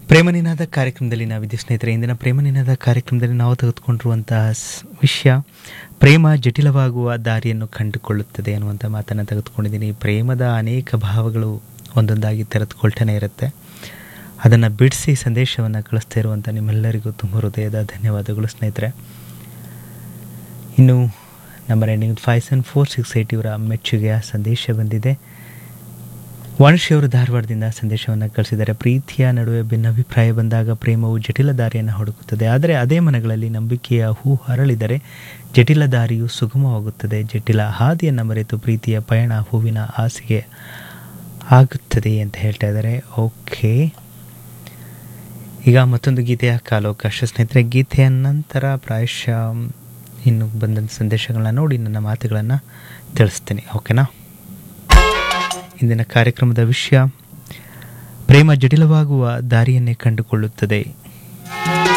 ಪ್ರೇಮನಿನಾದ ಕಾರ್ಯಕ್ರಮದಲ್ಲಿ ನಾವಿದ್ದ ಸ್ನೇಹಿತರೆ, ಇಂದಿನ ಪ್ರೇಮನಿನಾದ ಕಾರ್ಯಕ್ರಮದಲ್ಲಿ ನಾವು ತೆಗೆದುಕೊಂಡಿರುವಂತಹ ವಿಷಯ ಪ್ರೇಮ ಜಟಿಲವಾಗುವ ದಾರಿಯನ್ನು ಕಂಡುಕೊಳ್ಳುತ್ತದೆ ಅನ್ನುವಂಥ ಮಾತನ್ನು ತೆಗೆದುಕೊಂಡಿದ್ದೀನಿ. ಪ್ರೇಮದ ಅನೇಕ ಭಾವಗಳು ಒಂದೊಂದಾಗಿ ತೆರೆದುಕೊಳ್ತಾನೆ ಇರುತ್ತೆ. ಅದನ್ನು ಬಿಡಿಸಿ ಸಂದೇಶವನ್ನು ಕಳಿಸ್ತಾ ಇರುವಂಥ ನಿಮ್ಮೆಲ್ಲರಿಗೂ ತುಂಬ ಹೃದಯದ ಧನ್ಯವಾದಗಳು ಸ್ನೇಹಿತರೆ. ಇನ್ನು ನಂಬರ್ ಎಂಡಿಂಗ್ 5746 ಇವರ ಮೆಚ್ಚುಗೆಯ ಸಂದೇಶ ಬಂದಿದೆ. ವಾಣಿಶ್ಯವರು ಧಾರವಾಡದಿಂದ ಸಂದೇಶವನ್ನು ಕಳಿಸಿದ್ದಾರೆ. ಪ್ರೀತಿಯ ನಡುವೆ ಭಿನ್ನಾಭಿಪ್ರಾಯ ಬಂದಾಗ ಪ್ರೇಮವು ಜಟಿಲ ದಾರಿಯನ್ನು ಹುಡುಕುತ್ತದೆ. ಆದರೆ ಅದೇ ಮನಗಳಲ್ಲಿ ನಂಬಿಕೆಯ ಹೂ ಹರಳಿದರೆ ಜಟಿಲ ದಾರಿಯು ಸುಗಮವಾಗುತ್ತದೆ. ಜಟಿಲ ಹಾದಿಯನ್ನು ಮರೆತು ಪ್ರೀತಿಯ ಪಯಣ ಹೂವಿನ ಹಾಸಿಗೆ ಆಗುತ್ತದೆ ಅಂತ ಹೇಳ್ತಾ ಇದ್ದಾರೆ. ಓಕೆ, ಈಗ ಮತ್ತೊಂದು ಗೀತೆಯ ಕಾಲಾವಕಾಶ ಸ್ನೇಹಿತರೆ. ಗೀತೆಯ ನಂತರ ಪ್ರಾಯಶಃ ಇನ್ನು ಬಂದಂಥ ಸಂದೇಶಗಳನ್ನ ನೋಡಿ ನನ್ನ ಮಾತುಗಳನ್ನು ತಿಳಿಸ್ತೀನಿ. ಓಕೆನಾ? ಇಂದಿನ ಕಾರ್ಯಕ್ರಮದ ವಿಷಯ ಪ್ರೇಮ ಜಟಿಲವಾಗುವ ದಾರಿಯನ್ನೇ ಕಂಡುಕೊಳ್ಳುತ್ತದೆ.